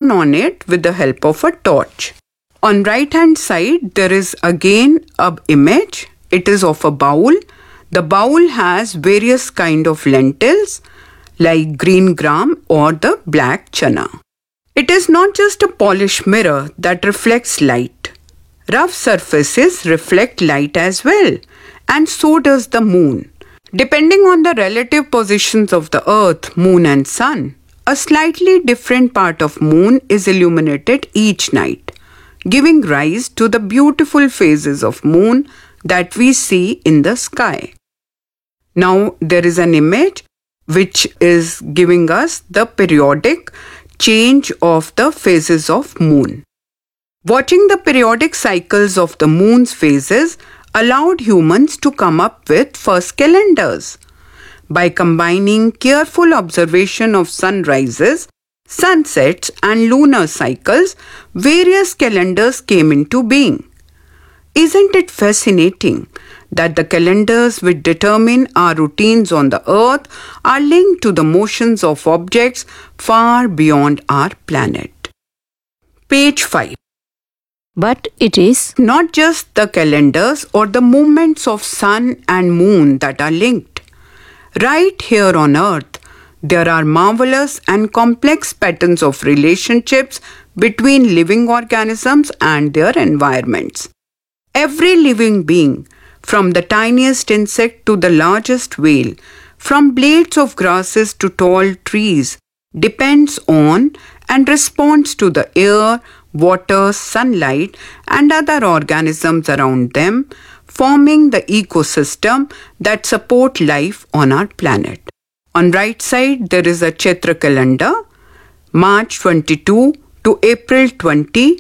shone on it with the help of a torch. On right hand side, there is again an image. It is of a bowl. The bowl has various kind of lentils like green gram or the black chana. It is not just a polished mirror that reflects light. Rough surfaces reflect light as well, and so does the moon. Depending on the relative positions of the earth, moon and sun, a slightly different part of moon is illuminated each night, giving rise to the beautiful phases of moon that we see in the sky. Now there is an image which is giving us the periodic change of the phases of moon. Watching the periodic cycles of the moon's phases allowed humans to come up with first calendars. By combining careful observation of sunrises, sunsets and lunar cycles, various calendars came into being. Isn't it fascinating that the calendars which determine our routines on the earth are linked to the motions of objects far beyond our planet? Page 5. But it is not just the calendars or the movements of sun and moon that are linked. Right here on earth, there are marvelous and complex patterns of relationships between living organisms and their environments. Every living being, from the tiniest insect to the largest whale, from blades of grasses to tall trees, depends on and responds to the air, water, sunlight, and other organisms around them, forming the ecosystem that support life on our planet. On right side, there is a Chaitra calendar, March 22 to April 20,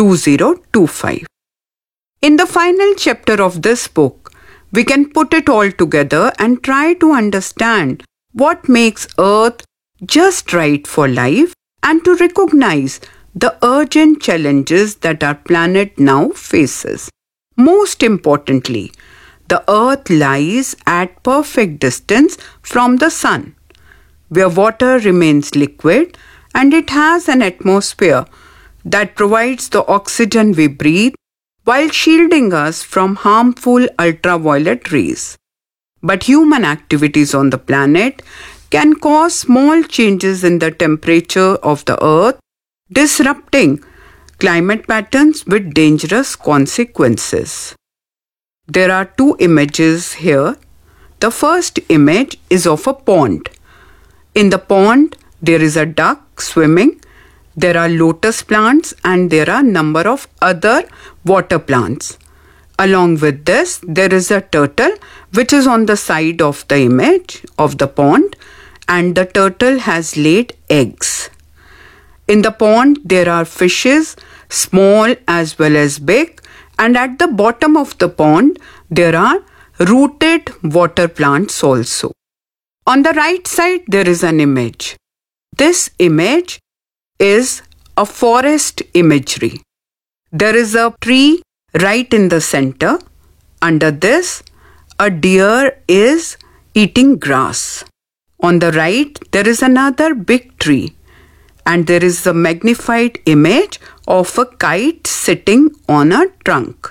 2025. In the final chapter of this book, we can put it all together and try to understand what makes Earth just right for life and to recognize the urgent challenges that our planet now faces. Most importantly, the Earth lies at perfect distance from the Sun, where water remains liquid and it has an atmosphere that provides the oxygen we breathe while shielding us from harmful ultraviolet rays. But human activities on the planet can cause small changes in the temperature of the Earth, disrupting climate patterns with dangerous consequences. There are two images here. The first image is of a pond. In the pond, there is a duck swimming. There are lotus plants and there are a number of other water plants. Along with this, there is a turtle which is on the side of the image of the pond, and the turtle has laid eggs. In the pond, there are fishes, small as well as big, and at the bottom of the pond, there are rooted water plants also. On the right side, there is an image. This image is a forest imagery. There is a tree right in the center. Under this, a deer is eating grass. On the right, there is another big tree, and there is a magnified image of a kite sitting on a trunk.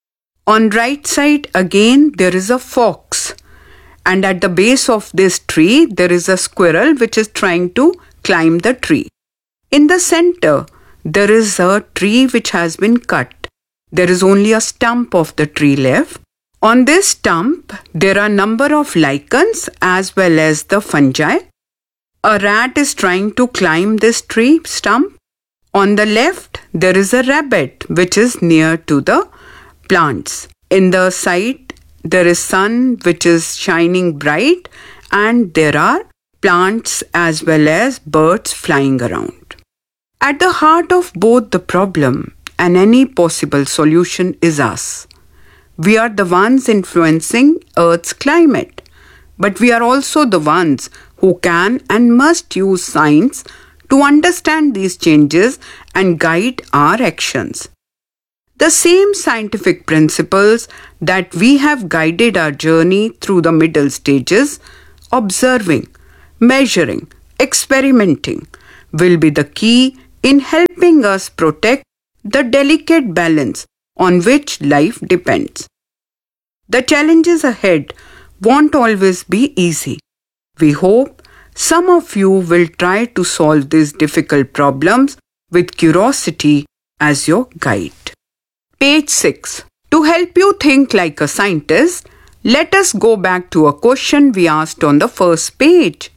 On right side again, there is a fox, and at the base of this tree, there is a squirrel which is trying to climb the tree. In the center, there is a tree which has been cut. There is only a stump of the tree left. On this stump, there are number of lichens as well as the fungi. A rat is trying to climb this tree stump. On the left, there is a rabbit which is near to the plants. In the side, there is sun which is shining bright, and there are plants as well as birds flying around. At the heart of both the problem and any possible solution is us. We are the ones influencing Earth's climate, but we are also the ones who can and must use science to understand these changes and guide our actions. The same scientific principles that we have guided our journey through the middle stages, observing, measuring, experimenting, will be the key in helping helping us protect the delicate balance on which life depends. The challenges ahead won't always be easy. We hope some of you will try to solve these difficult problems with curiosity as your guide. Page 6. To help you think like a scientist, let us go back to a question we asked on the first page.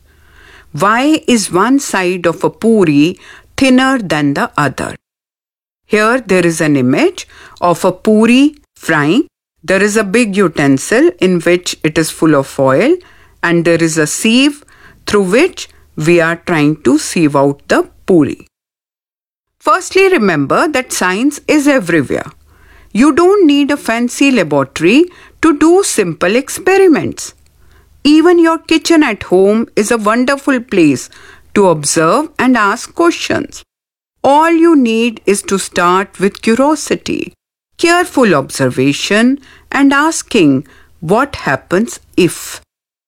Why is one side of a puri thinner than the other? Here there is an image of a puri frying. There is a big utensil in which it is full of oil, and there is a sieve through which we are trying to sieve out the puri. Firstly, remember that science is everywhere. You don't need a fancy laboratory to do simple experiments. Even your kitchen at home is a wonderful place to observe and ask questions. All you need is to start with curiosity, careful observation, and asking what happens if.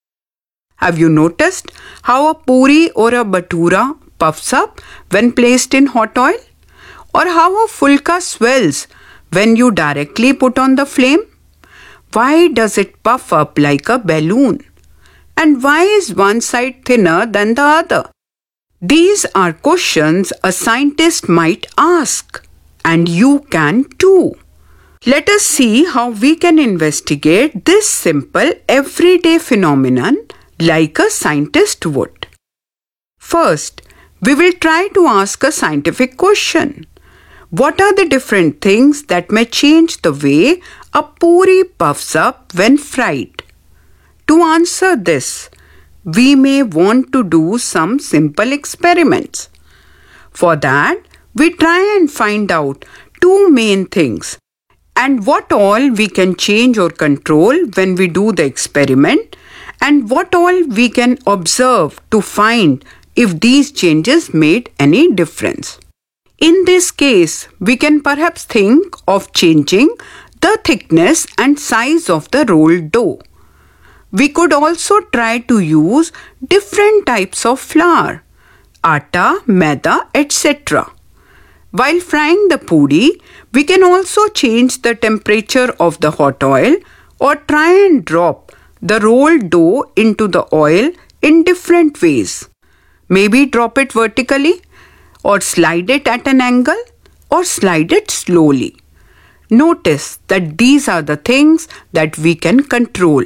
Have you noticed how a puri or a bhatura puffs up when placed in hot oil? Or how a fulka swells when you directly put on the flame? Why does it puff up like a balloon? And why is one side thinner than the other? These are questions a scientist might ask, and you can too. Let us see how we can investigate this simple everyday phenomenon like a scientist would. First, we will try to ask a scientific question. What are the different things that may change the way a puri puffs up when fried? To answer this, we may want to do some simple experiments. For that, we try and find out two main things and what all we can change or control when we do the experiment, and what all we can observe to find if these changes made any difference. In this case, we can perhaps think of changing the thickness and size of the rolled dough. We could also try to use different types of flour, atta, maida, etc. While frying the puri, we can also change the temperature of the hot oil or try and drop the rolled dough into the oil in different ways. Maybe drop it vertically, or slide it at an angle, or slide it slowly. Notice that these are the things that we can control.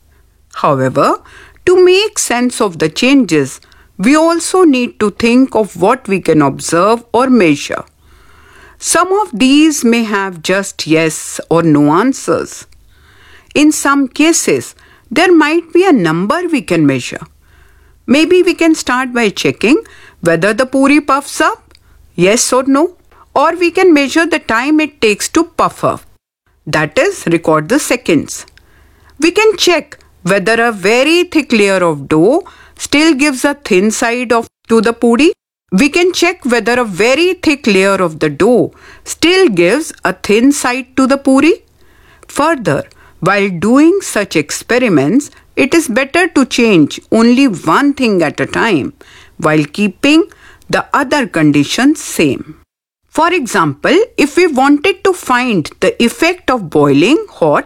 However, to make sense of the changes, we also need to think of what we can observe or measure. Some of these may have just yes or no answers. In some cases, there might be a number we can measure. Maybe we can start by checking whether the puri puffs up, yes or no, or we can measure the time it takes to puff up. That is, record the seconds. We can check whether a very thick layer of dough still gives a thin side to the puri. We can check whether a very thick layer of the dough still gives a thin side to the puri. Further, while doing such experiments, it is better to change only one thing at a time while keeping the other conditions same. For example, if we wanted to find the effect of boiling hot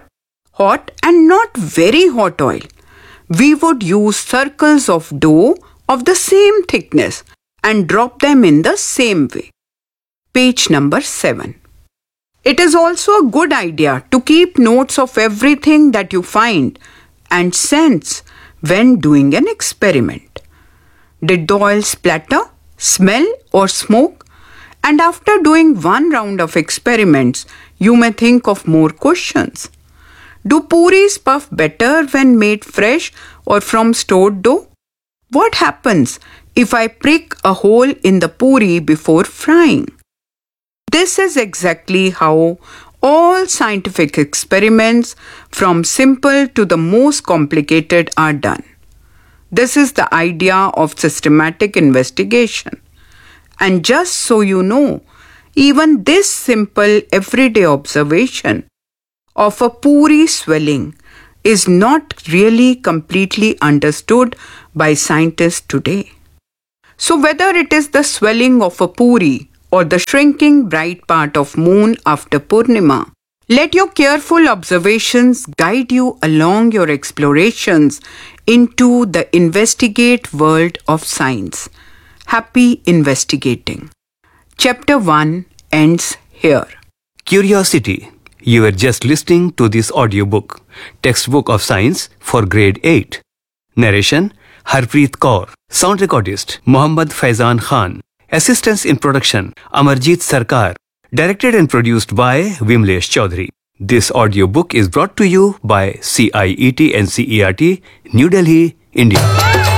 and not very hot oil, we would use circles of dough of the same thickness and drop them in the same way. Page number 7. It is also a good idea to keep notes of everything that you find and sense when doing an experiment. Did the oil splatter, smell, or smoke? And after doing one round of experiments, you may think of more questions. Do puris puff better when made fresh or from stored dough? What happens if I prick a hole in the puri before frying? This is exactly how all scientific experiments, from simple to the most complicated, are done. This is the idea of systematic investigation. And just so you know, even this simple everyday observation of a puri swelling is not really completely understood by scientists today. So whether it is the swelling of a puri or the shrinking bright part of moon after Purnima. Let your careful observations guide you along your explorations into the investigate world of science. Happy investigating. Chapter 1 ends here. Curiosity. You were just listening to this audiobook, Textbook of Science for Grade 8. Narration, Harpreet Kaur. Sound recordist, Mohammad Faizan Khan. Assistance in production, Amarjeet Sarkar. Directed and produced by Vimlesh Chaudhary. This audiobook is brought to you by CIET NCERT, New Delhi, India.